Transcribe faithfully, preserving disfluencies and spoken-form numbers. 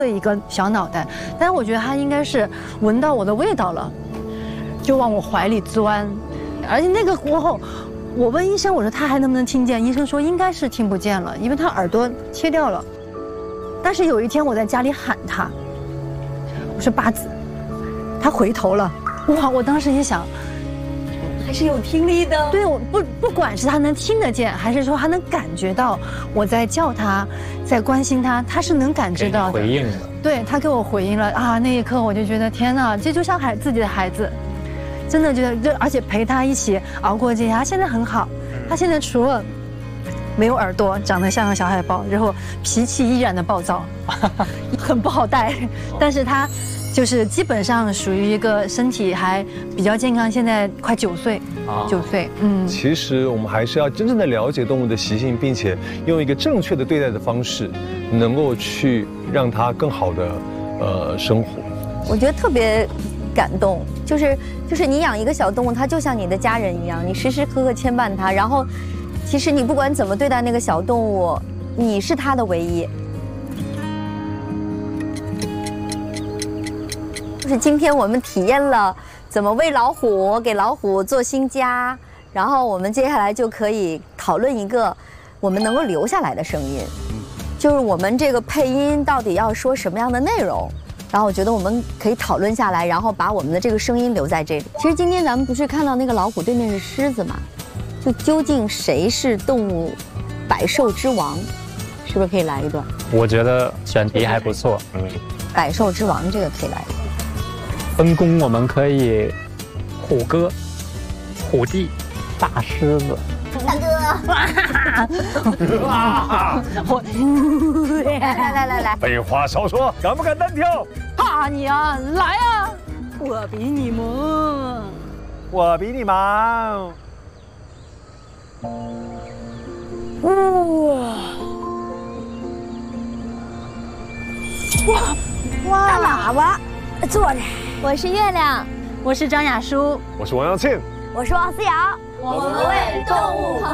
的一个小脑袋，但是我觉得它应该是闻到我的味道了，就往我怀里钻，而且那个过后，我问医生，我说他还能不能听见？医生说应该是听不见了，因为他耳朵切掉了。但是有一天我在家里喊他，我说八子，他回头了，哇！我当时一想。 还是有听力的。 对，我不不管是他能听得见，还是说他能感觉到我在叫他，在关心他，他是能感知到的。 回应了。 对他给我回应了啊！那一刻我就觉得天哪，这就像孩自己的孩子，真的觉得这，而且陪他一起熬过这些，他现在很好。他现在除了没有耳朵，长得像个小海豹，然后脾气依然的暴躁，很不好带，但是他。 就是基本上属于一个身体还比较健康，现在快九岁，九岁，嗯。 其实我们还是要真正的了解动物的习性，并且用一个正确的对待的方式，能够去让它更好的呃生活。 我觉得特别感动，就是就是你养一个小动物，它就像你的家人一样，你时时刻刻牵绊它，然后其实你不管怎么对待那个小动物，你是它的唯一。 就是今天我们体验了怎么喂老虎，给老虎做新家，然后我们接下来就可以讨论一个我们能够留下来的声音，就是我们这个配音到底要说什么样的内容。然后我觉得我们可以讨论下来，然后把我们的这个声音留在这里。其实今天咱们不是看到那个老虎对面是狮子嘛？就究竟谁是动物百兽之王？是不是可以来一段？ 我觉得选题还不错，嗯， 百兽之王这个可以来。 分工我们可以，虎哥、虎弟、大狮子。 大哥，我来来来来， 废话少说，敢不敢单挑？ 怕你啊，来啊！我比你猛， 我比你忙。 哇哇哇！ 大喇叭，坐着。 我是月亮， 我是张雅舒， 我是王耀庆， 我是王思瑶， 我们为动物。